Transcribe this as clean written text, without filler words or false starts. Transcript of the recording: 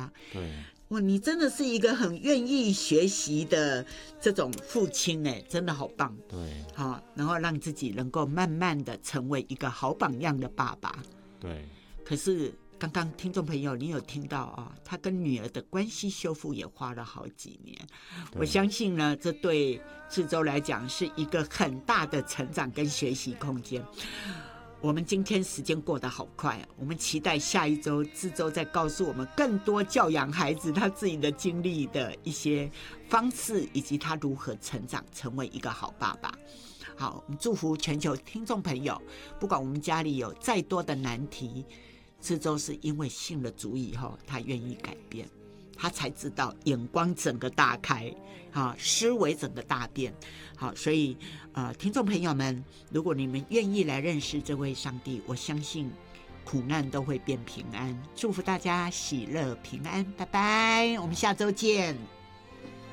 啊。 对， 哇，你真的是一个很愿意学习的这种父亲哎，真的好棒。 对， 好，然后让自己能够慢慢的成为一个好榜样的爸爸。 对， 可是刚刚听众朋友，你有听到啊？他跟女儿的关系修复也花了好几年。我相信呢，这对志州来讲是一个很大的成长跟学习空间。我们今天时间过得好快啊！我们期待下一周志州再告诉我们更多教养孩子他自己的经历的一些方式，以及他如何成长成为一个好爸爸。好，我们祝福全球听众朋友，不管我们家里有再多的难题，志州是因为信了主以后，他愿意改变，他才知道眼光整个大开，思维整个大变。好，所以听众朋友们，如果你们愿意来认识这位上帝，我相信苦难都会变平安。祝福大家喜乐平安，拜拜，我们下周见。